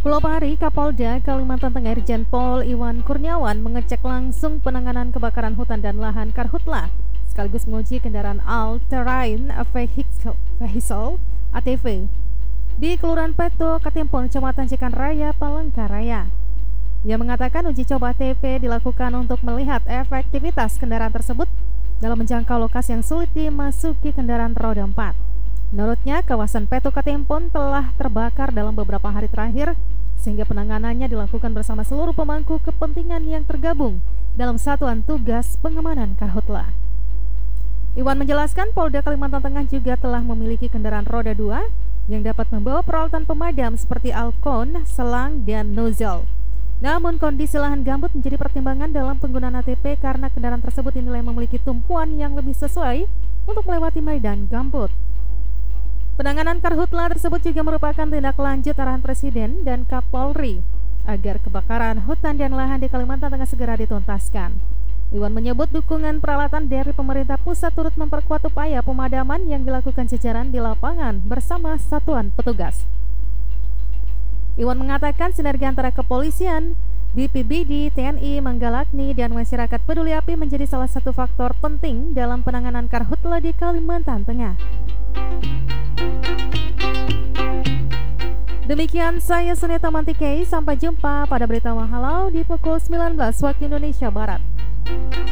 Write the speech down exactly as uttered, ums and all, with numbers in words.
Pulau Pari, Kapolda Kalimantan Tengah Irjen Pol Iwan Kurniawan mengecek langsung penanganan kebakaran hutan dan lahan Karhutla, sekaligus menguji kendaraan all-terrain vehicle, vehicle A T V di Kelurahan Peto, Katimpong, Kecamatan Cikan Raya, Palangkaraya. Ia mengatakan uji coba A T V dilakukan untuk melihat efektivitas kendaraan tersebut dalam menjangkau lokasi yang sulit dimasuki kendaraan roda empat. Menurutnya, kawasan Peto Katimpong telah terbakar dalam beberapa hari terakhir, sehingga penanganannya dilakukan bersama seluruh pemangku kepentingan yang tergabung dalam Satuan Tugas Pengamanan Karhutla. Iwan menjelaskan Polda Kalimantan Tengah juga telah memiliki kendaraan roda dua yang dapat membawa peralatan pemadam seperti alkon, selang, dan nozzle. Namun kondisi lahan gambut menjadi pertimbangan dalam penggunaan A T V karena kendaraan tersebut dinilai memiliki tumpuan yang lebih sesuai untuk melewati medan gambut. Penanganan Karhutla tersebut juga merupakan tindak lanjut arahan Presiden dan Kapolri agar kebakaran hutan dan lahan di Kalimantan Tengah segera dituntaskan. Iwan menyebut dukungan peralatan dari pemerintah pusat turut memperkuat upaya pemadaman yang dilakukan jajaran di lapangan bersama satuan petugas. Iwan mengatakan sinergi antara kepolisian, B P B D, T N I, Manggalakni, dan masyarakat peduli api menjadi salah satu faktor penting dalam penanganan Karhutla di Kalimantan Tengah. Demikian saya Suneta Mantikei, sampai jumpa pada berita Mahalau di pukul sembilan belas waktu Indonesia Barat.